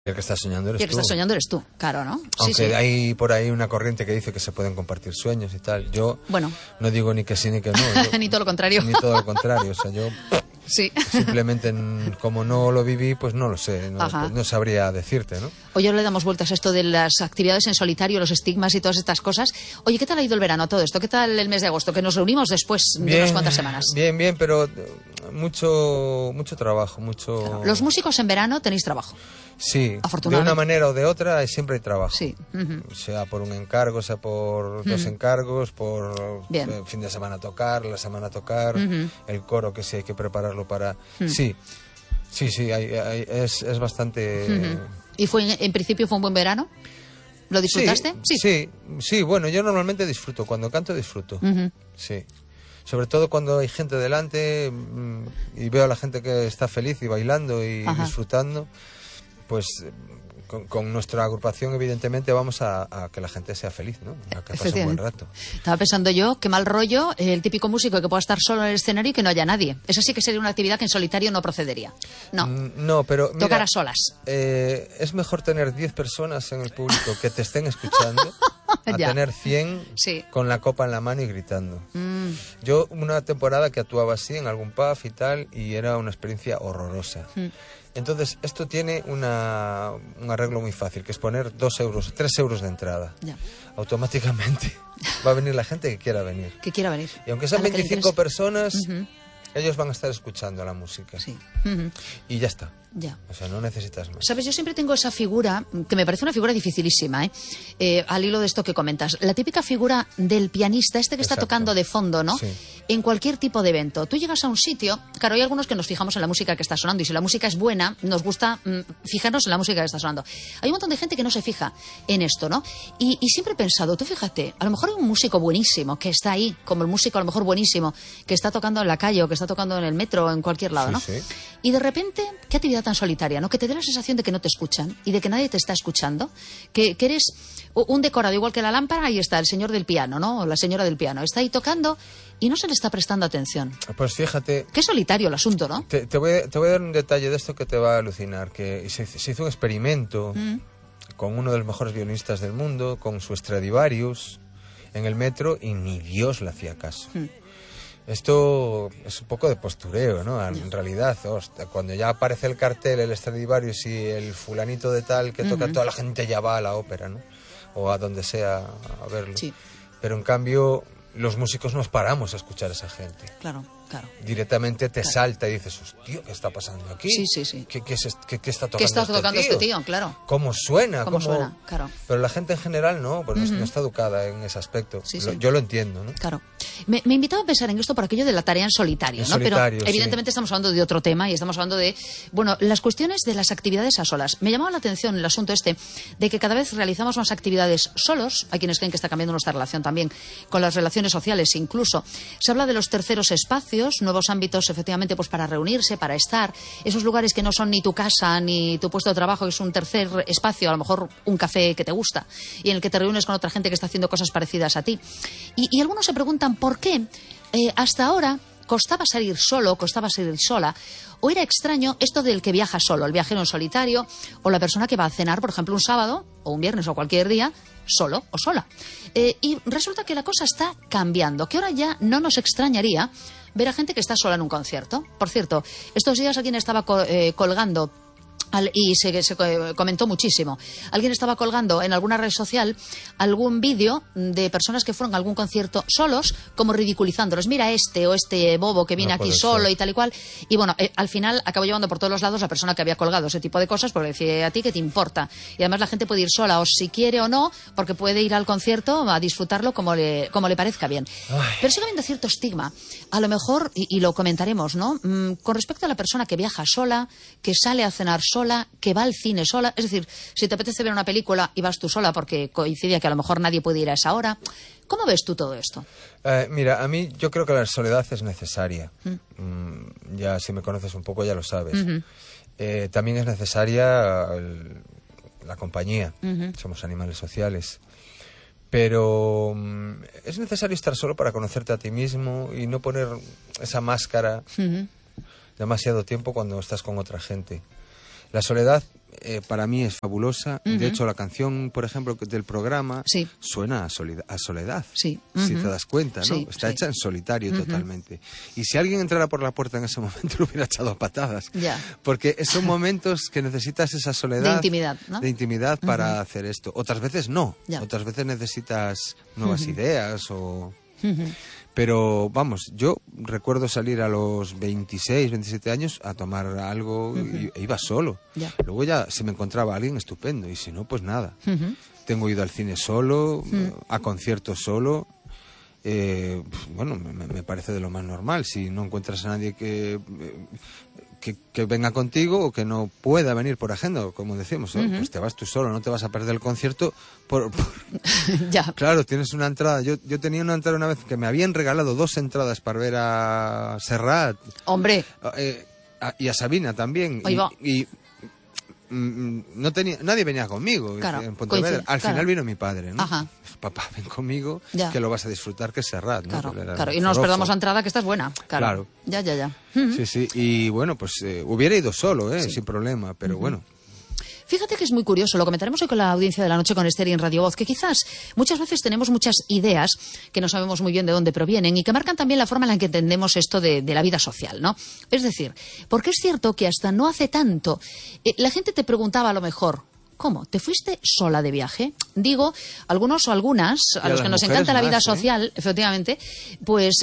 El que está soñando eres Y el que tú. está soñando eres tú, claro, ¿no? Aunque sí. hay por ahí una corriente que dice que se pueden compartir sueños y tal. Yo no digo ni que sí ni que no. Ni todo lo contrario. Ni todo lo contrario. O sea, yo sí. simplemente, como no lo viví, pues no lo sé. No sabría decirte, ¿no? Hoy ahora le damos vueltas a esto de las actividades en solitario, los estigmas y todas estas cosas. Oye, ¿qué tal ha ido el verano todo esto? ¿Qué tal el mes de agosto? Que nos reunimos después de unas cuantas semanas. Bien, pero mucho trabajo, mucho... Claro. Los músicos en verano tenéis trabajo. Sí, de una manera o de otra siempre hay trabajo. Sí. Sea por un encargo, sea por dos encargos, por fin de semana tocar, la semana tocar, el coro que sí hay que prepararlo para... Sí, es bastante... ¿Y en principio fue un buen verano? ¿Lo disfrutaste? Sí, bueno, yo normalmente disfruto, cuando canto disfruto, sí. Sobre todo cuando hay gente delante y veo a la gente que está feliz y bailando y disfrutando, pues con nuestra agrupación evidentemente vamos a que la gente sea feliz, ¿no? A que pase un buen rato. Estaba pensando yo, qué mal rollo el típico músico que pueda estar solo en el escenario y que no haya nadie. Eso sí que sería una actividad que en solitario no procedería. No, pero mira, tocar a solas. Es mejor tener 10 personas en el público que te estén escuchando a tener 100 con la copa en la mano y gritando. Yo una temporada que actuaba así en algún pub y tal, y era una experiencia horrorosa. Entonces, esto tiene un arreglo muy fácil, que es poner 2 euros, 3 euros de entrada. Automáticamente va a venir la gente que quiera venir. Y aunque sean 25 personas, ellos van a estar escuchando la música. Y ya está. O sea, no necesitas más. Sabes, yo siempre tengo esa figura, que me parece una figura dificilísima, al hilo de esto que comentas. La típica figura del pianista, que está tocando de fondo, ¿no? En cualquier tipo de evento. Tú llegas a un sitio, claro, hay algunos que nos fijamos en la música que está sonando, y si la música es buena, nos gusta fijarnos en la música que está sonando. Hay un montón de gente que no se fija en esto, ¿no? Y siempre he pensado, tú fíjate, a lo mejor hay un músico buenísimo que está ahí, como el músico a lo mejor buenísimo, que está tocando en la calle o que está tocando en el metro o en cualquier lado, ¿no? Y de repente, qué actividad tan solitaria, ¿no? Que te dé la sensación de que no te escuchan y de que nadie te está escuchando, que eres un decorado, igual que la lámpara, ahí está el señor del piano, ¿no? O la señora del piano, está ahí tocando y no se le está prestando atención. Pues fíjate... Qué solitario el asunto, ¿no? Te voy a dar un detalle de esto que te va a alucinar, que se hizo un experimento con uno de los mejores violinistas del mundo, con su Stradivarius, en el metro, y ni Dios le hacía caso. Esto es un poco de postureo, ¿no? En realidad, cuando ya aparece el cartel, el Stradivarius y el fulanito de tal que toca, toda la gente ya va a la ópera, ¿no? O a donde sea a verlo. Pero en cambio, los músicos nos paramos a escuchar a esa gente. Claro. Directamente te salta y dices, hostia, ¿qué está pasando aquí? Sí. ¿Qué está tocando, ¿Qué está tocando este tío? Claro. ¿Cómo suena? ¿Cómo suena? Claro. Pero la gente en general no, pues no está educada en ese aspecto. Yo lo entiendo, ¿no? Claro. Me invitaba a pensar en esto por aquello de la tarea en solitario, ¿no? Pero evidentemente estamos hablando de otro tema y estamos hablando de, las cuestiones de las actividades a solas. Me llamaba la atención el asunto de que cada vez realizamos más actividades solos. Hay quienes creen que está cambiando nuestra relación también con las relaciones sociales incluso. Se habla de los terceros espacios, nuevos ámbitos efectivamente pues para reunirse, para estar, esos lugares que no son ni tu casa ni tu puesto de trabajo, es un tercer espacio, a lo mejor un café que te gusta y en el que te reúnes con otra gente que está haciendo cosas parecidas a ti. Y algunos se preguntan por qué hasta ahora costaba salir solo, costaba salir sola, o era extraño esto del que viaja solo, el viajero en solitario, o la persona que va a cenar, por ejemplo, un sábado, o un viernes, o cualquier día, solo o sola. Y resulta que la cosa está cambiando, que ahora ya no nos extrañaría ver a gente que está sola en un concierto. Por cierto, estos días alguien estaba colgando y se comentó muchísimo. Alguien estaba colgando en alguna red social algún vídeo de personas que fueron a algún concierto solos, como ridiculizándolos. Mira este bobo que viene aquí solo y tal y cual. Y bueno, al final acabó llevando por todos los lados la persona que había colgado ese tipo de cosas, porque decía, ¿a ti qué te importa? Y además la gente puede ir sola, o si quiere o no, porque puede ir al concierto a disfrutarlo como le parezca bien. Pero sigue habiendo cierto estigma. A lo mejor, y lo comentaremos, ¿no? Con respecto a la persona que viaja sola, que sale a cenar sola, que va al cine sola. Es decir, si te apetece ver una película y vas tú sola porque coincide que a lo mejor nadie puede ir a esa hora. ¿Cómo ves tú todo esto? Mira, a mí yo creo que la soledad es necesaria. Ya si me conoces un poco ya lo sabes. También es necesaria la compañía. Somos animales sociales. Pero es necesario estar solo para conocerte a ti mismo y no poner esa máscara demasiado tiempo cuando estás con otra gente. La soledad para mí es fabulosa. De hecho, la canción, por ejemplo, del programa suena a soledad. Sí. Si te das cuenta, ¿no? Sí, está hecha en solitario totalmente. Y si alguien entrara por la puerta en ese momento, lo hubiera echado a patadas. Porque son momentos que necesitas esa soledad. De intimidad, ¿no? De intimidad para hacer esto. Otras veces no. Otras veces necesitas nuevas ideas o... Pero, vamos, yo recuerdo salir a los 26, 27 años a tomar algo e iba solo. Luego ya, si me encontraba alguien, estupendo. Y si no, pues nada. Tengo ido al cine solo, a conciertos solo. Bueno, me parece de lo más normal. Si no encuentras a nadie que venga contigo o que no pueda venir por agenda, como decimos, pues te vas tú solo, no te vas a perder el concierto Claro, tienes una entrada. Yo tenía una entrada una vez que me habían regalado 2 entradas para ver a Serrat. ¡Hombre! Y a Sabina también. Y no tenía, nadie venía conmigo. Claro, en Pontevedra. Al final vino mi padre, ¿no? Papá, ven conmigo, que lo vas a disfrutar, que es Serrat, ¿no? Claro, y no nos perdamos la entrada, que esta es buena. Claro. Ya. Sí. Y bueno, pues hubiera ido solo, sin problema, pero bueno. Fíjate que es muy curioso, lo comentaremos hoy con la audiencia de la noche con Esther y en Radio Voz, que quizás muchas veces tenemos muchas ideas que no sabemos muy bien de dónde provienen y que marcan también la forma en la que entendemos esto de la vida social, ¿no? Es decir, porque es cierto que hasta no hace tanto la gente te preguntaba a lo mejor, ¿cómo? ¿Te fuiste sola de viaje? Digo, algunos o algunas, a los que nos encanta la vida social, efectivamente, pues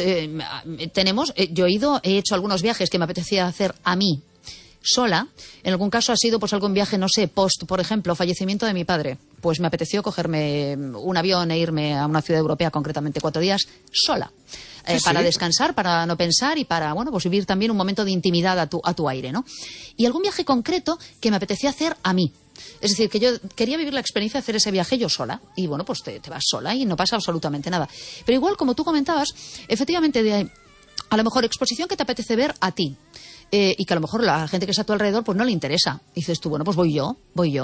yo he hecho algunos viajes que me apetecía hacer a mí, sola. En algún caso ha sido pues algún viaje, no sé, por ejemplo, fallecimiento de mi padre. Pues me apeteció cogerme un avión e irme a una ciudad europea, concretamente 4 días, sola. Para descansar, para no pensar y para, bueno, pues vivir también un momento de intimidad a tu aire, ¿no? Y algún viaje concreto que me apetecía hacer a mí. Es decir, que yo quería vivir la experiencia de hacer ese viaje yo sola. Y bueno, pues te vas sola y no pasa absolutamente nada. Pero igual, como tú comentabas, efectivamente, a lo mejor exposición que te apetece ver a ti. Y que a lo mejor la gente que está a tu alrededor pues no le interesa. Y dices tú, bueno, pues voy yo.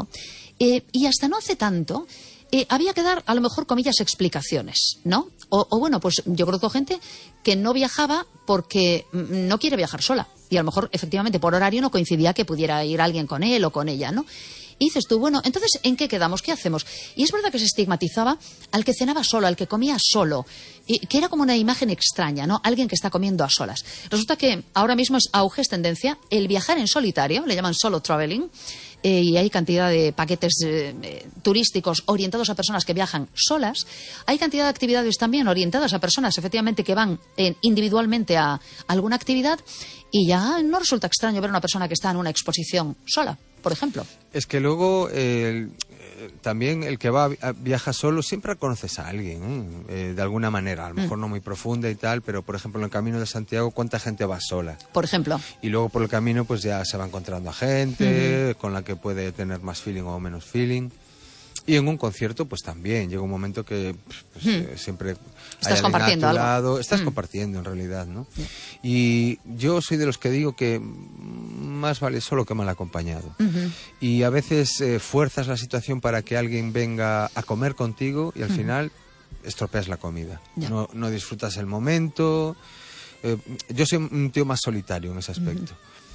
Y hasta no hace tanto había que dar, a lo mejor, comillas, explicaciones, ¿no? O bueno, pues yo conozco gente que no viajaba porque no quiere viajar sola. Y a lo mejor, efectivamente, por horario no coincidía que pudiera ir alguien con él o con ella, ¿no? Y dices tú, bueno, entonces, ¿en qué quedamos? ¿Qué hacemos? Y es verdad que se estigmatizaba al que cenaba solo, al que comía solo, y que era como una imagen extraña, ¿no? Alguien que está comiendo a solas. Resulta que ahora mismo es auge, es tendencia, el viajar en solitario, le llaman solo traveling, y hay cantidad de paquetes turísticos orientados a personas que viajan solas. Hay cantidad de actividades también orientadas a personas, efectivamente, que van individualmente a alguna actividad, y ya no resulta extraño ver a una persona que está en una exposición sola, por ejemplo. Es que luego también el que viaja solo siempre conoces a alguien, de alguna manera, a lo mejor no muy profunda y tal, pero por ejemplo en el Camino de Santiago, ¿cuánta gente va sola? Por ejemplo. Y luego por el camino pues ya se va encontrando a gente con la que puede tener más feeling o menos feeling. Y en un concierto, pues también llega un momento que siempre estás compartiendo algo. Estás compartiendo, en realidad, ¿no? Y yo soy de los que digo que más vale solo que mal acompañado. Y a veces fuerzas la situación para que alguien venga a comer contigo y al final estropeas la comida. No disfrutas el momento. Yo soy un tío más solitario en ese aspecto.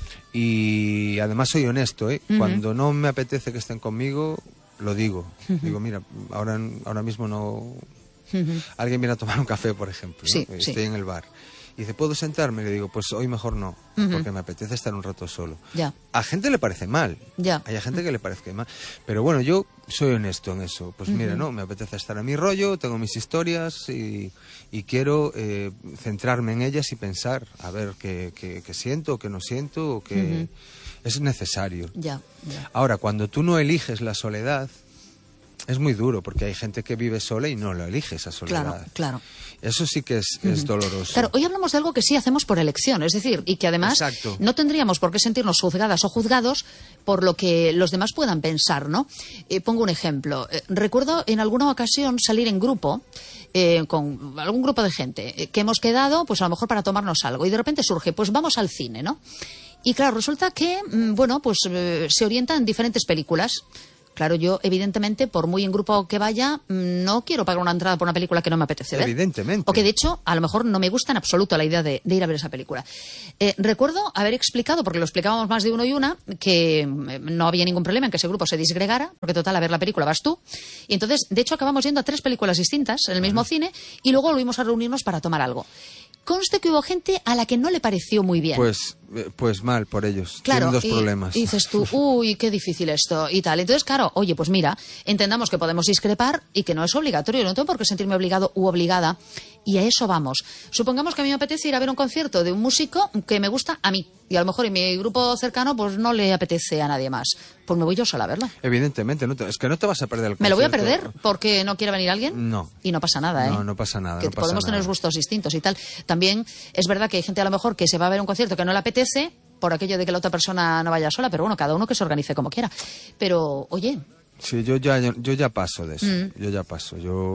Y además soy honesto, Cuando no me apetece que estén conmigo, lo digo. Digo, mira, ahora mismo no... Alguien viene a tomar un café, por ejemplo, ¿no? Estoy en el bar. Y dice, ¿puedo sentarme? Y le digo, pues hoy mejor no, porque me apetece estar un rato solo. A gente le parece mal. Hay gente que le parece mal. Pero bueno, yo soy honesto en eso. Pues mira, no, me apetece estar a mi rollo, tengo mis historias y quiero centrarme en ellas y pensar, a ver qué siento, qué no siento, o qué... Es necesario. Ahora, cuando tú no eliges la soledad, es muy duro, porque hay gente que vive sola y no lo elige esa soledad. Claro. Eso sí que es doloroso. Claro, hoy hablamos de algo que sí hacemos por elección, es decir, y que además no tendríamos por qué sentirnos juzgadas o juzgados por lo que los demás puedan pensar, ¿no? Pongo un ejemplo. Recuerdo en alguna ocasión salir en grupo con algún grupo de gente que hemos quedado, pues a lo mejor para tomarnos algo, y de repente surge, pues vamos al cine, ¿no? Y claro, resulta que, bueno, pues se orientan diferentes películas. Claro, yo evidentemente, por muy en grupo que vaya, no quiero pagar una entrada por una película que no me apetece ver. Evidentemente. O que de hecho, a lo mejor no me gusta en absoluto la idea de ir a ver esa película. Recuerdo haber explicado, porque lo explicábamos más de uno y una, que no había ningún problema en que ese grupo se disgregara, porque total, a ver la película vas tú. Y entonces, de hecho, acabamos yendo a 3 películas distintas en el mismo cine y luego volvimos a reunirnos para tomar algo. Conste que hubo gente a la que no le pareció muy bien. Pues mal por ellos. Claro, tienen 2 problemas. Y dices tú, uy, qué difícil esto y tal. Entonces, claro, oye, pues mira, entendamos que podemos discrepar y que no es obligatorio. No tengo por qué sentirme obligado u obligada. Y a eso vamos. Supongamos que a mí me apetece ir a ver un concierto de un músico que me gusta a mí. Y a lo mejor en mi grupo cercano pues no le apetece a nadie más. Pues me voy yo sola a verlo. Evidentemente, es que no te vas a perder el concierto. ¿Me lo voy a perder porque no quiere venir alguien? No. Y no pasa nada, ¿eh? No pasa nada. Que no pasa podemos nada. tener gustos distintos y tal. También es verdad que hay gente a lo mejor que se va a ver un concierto que no le apetece por aquello de que la otra persona no vaya sola, pero bueno, cada uno que se organice como quiera. Pero, oye... Sí, yo ya paso de eso. Yo ya paso.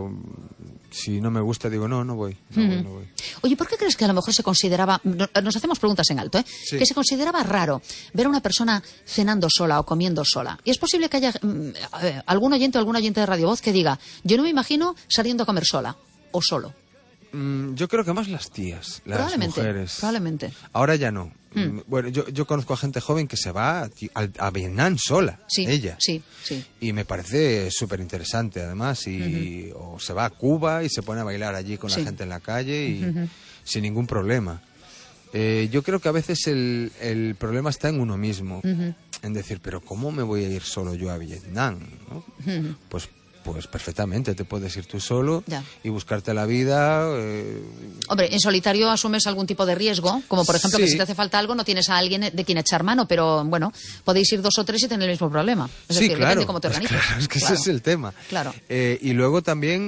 Si no me gusta, digo, no voy. No voy. Oye, ¿por qué crees que a lo mejor se consideraba... Nos hacemos preguntas en alto, ¿eh? Sí. Que se consideraba raro ver a una persona cenando sola o comiendo sola. Y es posible que haya algún oyente o alguna oyente de Radio Voz que diga, yo no me imagino saliendo a comer sola o solo. Yo creo que más las tías, las mujeres. Probablemente. Ahora ya no. Bueno, yo conozco a gente joven que se va a Vietnam sola, ella. Sí. Y me parece súper interesante, además. O se va a Cuba y se pone a bailar allí con la gente en la calle y sin ningún problema. Yo creo que a veces el problema está en uno mismo. En decir, pero ¿cómo me voy a ir solo yo a Vietnam? ¿No? Pues perfectamente, te puedes ir tú solo y buscarte la vida. Hombre, en solitario asumes algún tipo de riesgo, como por ejemplo que si te hace falta algo no tienes a alguien de quien echar mano, pero bueno, podéis ir 2 o 3 y tener el mismo problema. Es decir, claro, depende cómo te organizas. Es que ese es el tema. Claro. Y luego también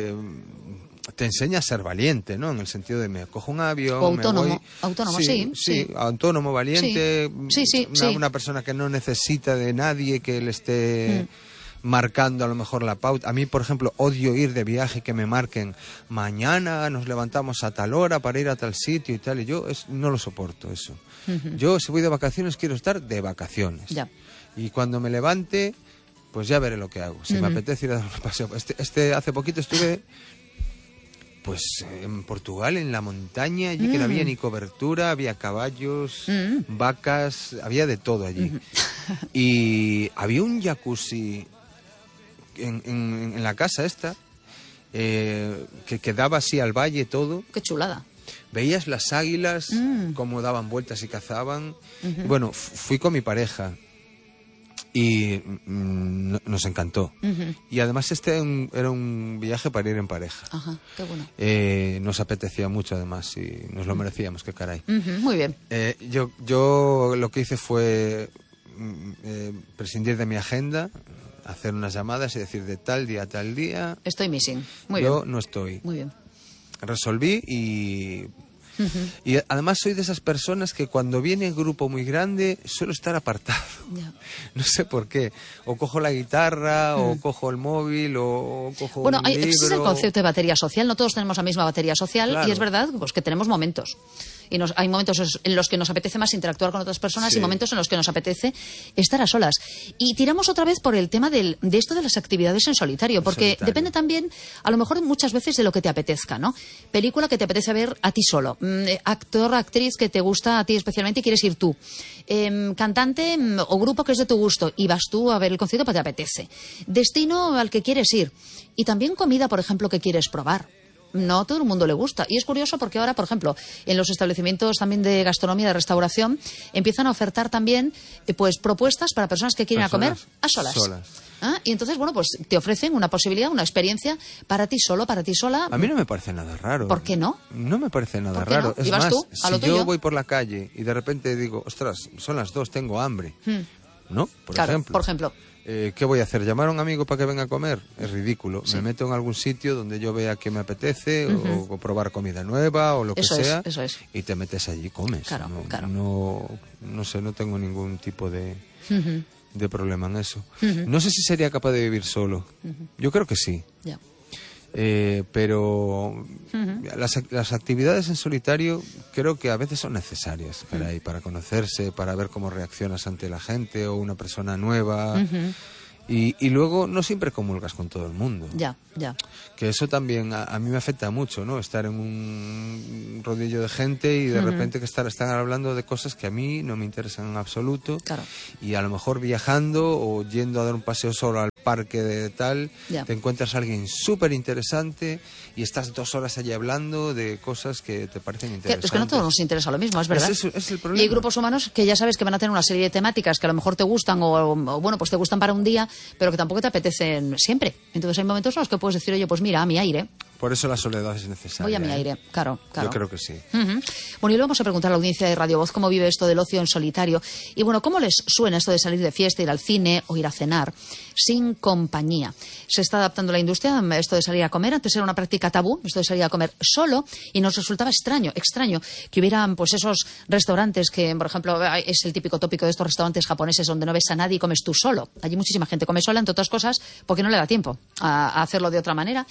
te enseña a ser valiente, ¿no? En el sentido de me cojo un avión, o autónomo, me voy... autónomo, sí, autónomo, valiente, una persona que no necesita de nadie que le esté... marcando a lo mejor la pauta. A mí, por ejemplo, odio ir de viaje que me marquen mañana nos levantamos a tal hora para ir a tal sitio y tal, y yo no lo soporto eso. Yo, si voy de vacaciones, quiero estar de vacaciones. Ya. Y cuando me levante, pues ya veré lo que hago. Si me apetece ir a dar un paseo. Hace poquito estuve pues en Portugal, en la montaña, allí que no había ni cobertura, había caballos, vacas, había de todo allí. Y había un jacuzzi en la casa esta, que daba así al valle todo. ¡Qué chulada! Veías las águilas, cómo daban vueltas y cazaban. Bueno, fui con mi pareja y nos encantó. Y además era un viaje para ir en pareja. Ajá, qué bueno. Nos apetecía mucho además y nos lo merecíamos, qué caray. Muy bien. Yo lo que hice fue prescindir de mi agenda, hacer unas llamadas y decir de tal día a tal día... Estoy missing. Muy bien. Yo no estoy. Muy bien. Resolví y además soy de esas personas que cuando viene el grupo muy grande suelo estar apartado. Ya. No sé por qué. O cojo la guitarra, o cojo el móvil, o cojo un libro. Ese es el concepto de batería social. No todos tenemos la misma batería social, claro. Y es verdad pues, que tenemos momentos. Y hay momentos en los que nos apetece más interactuar con otras personas y momentos en los que nos apetece estar a solas. Y tiramos otra vez por el tema de esto de las actividades en solitario, porque depende también, a lo mejor muchas veces, de lo que te apetezca, ¿no? Película que te apetece ver a ti solo, actor, actriz que te gusta a ti especialmente y quieres ir tú, cantante o grupo que es de tu gusto y vas tú a ver el concierto porque te apetece, destino al que quieres ir y también comida, por ejemplo, que quieres probar. No a todo el mundo le gusta. Y es curioso porque ahora, por ejemplo, en los establecimientos también de gastronomía, de restauración, empiezan a ofertar también pues propuestas para personas que quieren comer a solas. Y entonces, bueno, pues te ofrecen una posibilidad, una experiencia para ti solo, para ti sola. A mí no me parece nada raro. ¿Por qué no? No me parece nada raro. No? Es ¿Y vas más, tú a lo si tuyo? yo voy por la calle y de repente digo, ostras, son las 2, tengo hambre, ¿no? Por ejemplo. ¿Qué voy a hacer? ¿Llamar a un amigo para que venga a comer? Es ridículo. Me meto en algún sitio donde yo vea que me apetece o probar comida nueva o lo que sea. Eso es. Y te metes allí y comes. Claro. No sé, no tengo ningún tipo de problema en eso. No sé si sería capaz de vivir solo. Yo creo que sí. Ya. Pero las actividades en solitario creo que a veces son necesarias para conocerse, para ver cómo reaccionas ante la gente o una persona nueva Y luego no siempre comulgas con todo el mundo. Ya. Que eso también a mí me afecta mucho, ¿no? Estar en un rodillo de gente y de repente que están hablando de cosas que a mí no me interesan en absoluto. Claro. Y a lo mejor viajando o yendo a dar un paseo solo al parque de tal, te encuentras a alguien súper interesante y estás 2 horas allí hablando de cosas que te parecen interesantes. Es que no todos nos interesa lo mismo, es verdad. Es el problema. Y hay grupos humanos que ya sabes que van a tener una serie de temáticas que a lo mejor te gustan o bueno, pues te gustan para un día, pero que tampoco te apetecen siempre. Entonces hay momentos en los que puedes decir, oye, pues mira, a mi aire. Por eso la soledad es necesaria. Voy a mi aire, claro. Yo creo que sí. Bueno, y le vamos a preguntar a la audiencia de Radio Voz cómo vive esto del ocio en solitario. Y bueno, ¿cómo les suena esto de salir de fiesta, ir al cine o ir a cenar sin compañía? Se está adaptando la industria, esto de salir a comer. Antes era una práctica tabú, esto de salir a comer solo, y nos resultaba extraño que hubieran pues esos restaurantes que, por ejemplo, es el típico tópico de estos restaurantes japoneses donde no ves a nadie y comes tú solo. Allí muchísima gente come sola, entre otras cosas, porque no le da tiempo a hacerlo de otra manera.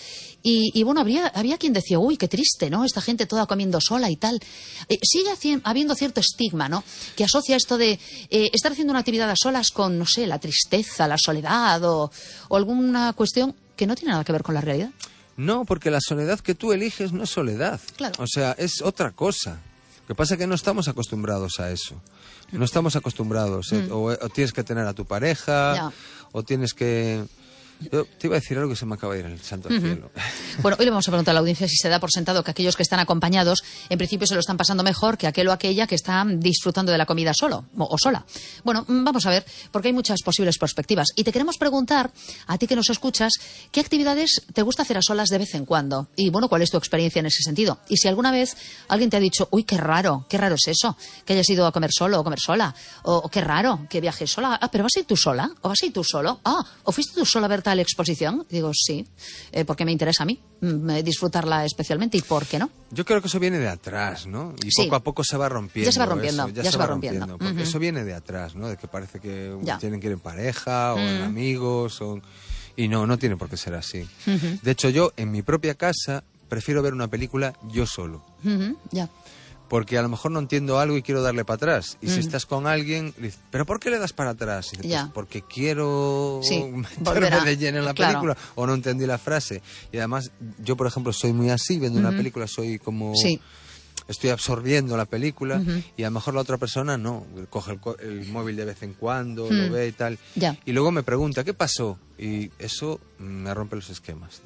Y bueno, había quien decía, uy, qué triste, ¿no? Esta gente toda comiendo sola y tal. Sigue habiendo cierto estigma, ¿no? Que asocia esto de estar haciendo una actividad a solas con, no sé, la tristeza, la soledad o alguna cuestión que no tiene nada que ver con la realidad. No, porque la soledad que tú eliges no es soledad. Claro. O sea, es otra cosa. Lo que pasa es que no estamos acostumbrados a eso. No estamos acostumbrados. O tienes que tener a tu pareja, o tienes que... Yo te iba a decir algo que se me acaba de ir el santo al cielo. Bueno, hoy le vamos a preguntar a la audiencia si se da por sentado que aquellos que están acompañados en principio se lo están pasando mejor que aquel o aquella que está disfrutando de la comida solo o sola. Bueno, vamos a ver, porque hay muchas posibles perspectivas. Y te queremos preguntar, a ti que nos escuchas, ¿qué actividades te gusta hacer a solas de vez en cuando? Y bueno, ¿cuál es tu experiencia en ese sentido? Y si alguna vez alguien te ha dicho, uy, qué raro es eso, que hayas ido a comer solo o comer sola, o qué raro, que viajes sola, pero ¿vas a ir tú sola? ¿O vas a ir tú solo? ¿O fuiste tú sola a ver tal exposición? Digo, sí, porque me interesa a mí disfrutarla especialmente, ¿y por qué no? Yo creo que eso viene de atrás, ¿no? Y poco a poco se va rompiendo. Ya se va rompiendo, ya se va rompiendo. Porque eso viene de atrás, ¿no? De que parece que tienen que ir en pareja o en amigos y no tiene por qué ser así. De hecho, yo en mi propia casa prefiero ver una película yo solo. Porque a lo mejor no entiendo algo y quiero darle para atrás. Y si estás con alguien, dices, ¿pero por qué le das para atrás? Y dices, pues porque quiero meterme de lleno en la película, o no entendí la frase. Y además, yo por ejemplo soy muy así, viendo una película soy como... Estoy absorbiendo la película y a lo mejor la otra persona no, coge el móvil de vez en cuando, lo ve y tal. Y luego me pregunta, ¿qué pasó? Y eso me rompe los esquemas.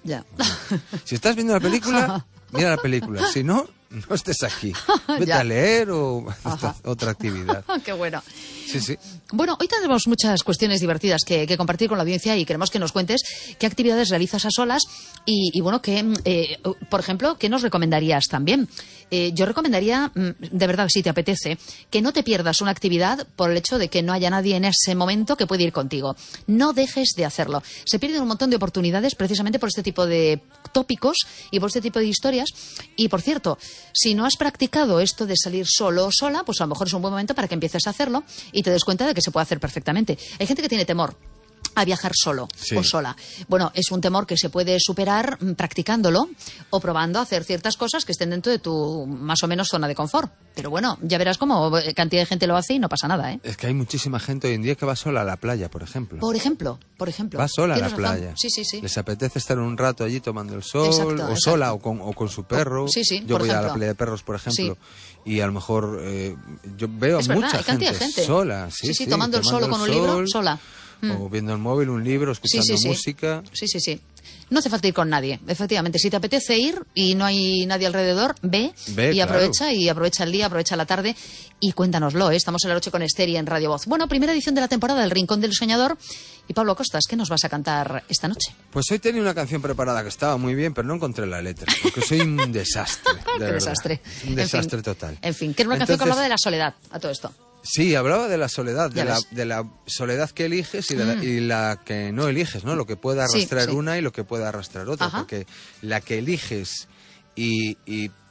Si estás viendo la película, mira la película. Si no, no estés aquí. Vete a leer o otra actividad. Qué bueno. Sí. Bueno, hoy tenemos muchas cuestiones divertidas que compartir con la audiencia y queremos que nos cuentes qué actividades realizas a solas y bueno, por ejemplo, ¿qué nos recomendarías también? Yo recomendaría, de verdad, si te apetece, que no te pierdas una actividad por el hecho de que no haya nadie en ese momento que pueda ir contigo. No dejes de hacerlo. Se pierden un montón de oportunidades precisamente por este tipo de tópicos y por este tipo de historias. Y, por cierto, si no has practicado esto de salir solo o sola, pues a lo mejor es un buen momento para que empieces a hacerlo y te des cuenta de que se puede hacer perfectamente. Hay gente que tiene temor a viajar solo o sola. Bueno, es un temor que se puede superar practicándolo o probando a hacer ciertas cosas que estén dentro de tu más o menos zona de confort. Pero bueno, ya verás cómo cantidad de gente lo hace y no pasa nada, ¿eh? Es que hay muchísima gente hoy en día que va sola a la playa, por ejemplo. Por ejemplo. Va sola a la playa. Sí. Les apetece estar un rato allí tomando el sol, exacto. Sola o con su perro. Yo voy a la playa de perros, por ejemplo, y a lo mejor yo veo mucha gente sola. Sí, tomando el sol con un libro, sola. O viendo el móvil, un libro, escuchando música. Sí. No hace falta ir con nadie, efectivamente. Si te apetece ir y no hay nadie alrededor, ve y aprovecha, y aprovecha el día, aprovecha la tarde y cuéntanoslo, ¿eh? Estamos en la noche con Esther y en Radio Voz. Bueno, primera edición de la temporada del Rincón del Soñador. Y Pablo Costas, ¿qué nos vas a cantar esta noche? Pues hoy tenía una canción preparada que estaba muy bien, pero no encontré la letra, porque soy un desastre. ¡Qué desastre! Un desastre total. En fin, que era una canción que hablaba de la soledad, a todo esto. Sí, hablaba de la soledad, de la soledad que eliges y la que no eliges, ¿no? Lo que puede arrastrar una y lo que puede arrastrar otra, porque la que eliges y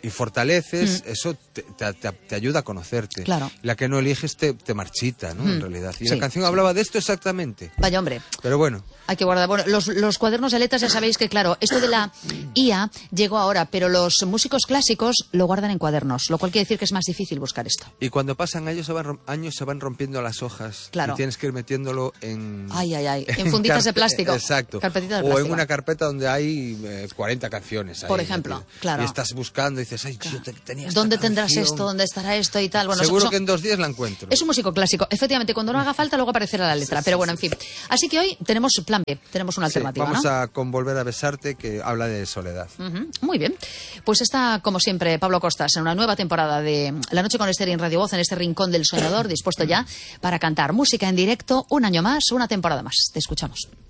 y fortaleces, eso te ayuda a conocerte. Claro. La que no eliges te marchita, ¿no? En realidad. Y la canción hablaba de esto exactamente. Vaya hombre. Pero bueno. Hay que guardar. Bueno, los cuadernos de letras ya sabéis que, claro, esto de la IA llegó ahora, pero los músicos clásicos lo guardan en cuadernos, lo cual quiere decir que es más difícil buscar esto. Y cuando pasan años se van rompiendo las hojas. Claro. Y tienes que ir metiéndolo en... En funditas de plástico. Exacto. Carpetitas de plástico. O en una carpeta donde hay 40 canciones. Por ejemplo, claro. Y estás buscando y dices, ay, yo tenía esta ¿Dónde tendrás canción? esto? ¿Dónde estará esto? Y tal. Bueno, seguro que en 2 días la encuentro. Es un músico clásico. Efectivamente, cuando no haga falta, luego aparecerá la letra. Pero bueno, en fin. Así que hoy tenemos plan B. Tenemos una alternativa, vamos ¿no? a Volver a besarte, que habla de soledad. Muy bien. Pues está, como siempre, Pablo Costas en una nueva temporada de La Noche con Esther en Radio Voz, en este rincón del soñador, dispuesto ya para cantar música en directo un año más, una temporada más. Te escuchamos.